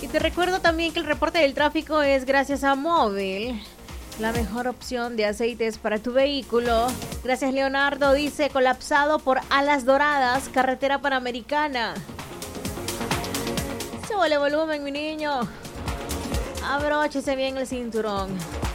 te recuerdo también que el reporte del tráfico es gracias a Móvil, la mejor opción de aceites para tu vehículo. Gracias, Leonardo. Dice, colapsado por Alas Doradas, carretera panamericana. Súbele volumen, mi niño. Abróchese bien el cinturón.